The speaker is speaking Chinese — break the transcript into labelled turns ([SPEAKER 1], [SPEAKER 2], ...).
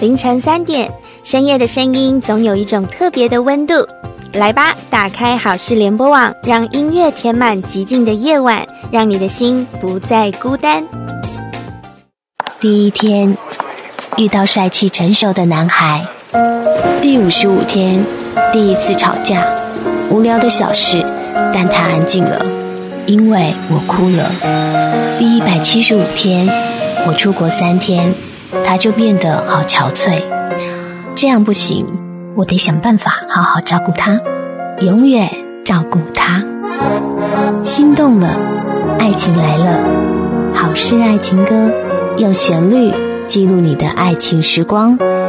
[SPEAKER 1] 凌晨3点，深夜的声音总有一种特别的温度。来吧，打开好事联播网，让音乐填满寂静的夜晚，让你的心不再孤单。
[SPEAKER 2] 第一天，遇到帅气成熟的男孩。第55天，第一次吵架，无聊的小事，但他安静了，因为我哭了。第175天，我出国3天，他就变得好憔悴。这样不行，我得想办法好好照顾他，永远照顾他。心动了，爱情来了，好事爱情歌，用旋律记录你的爱情时光。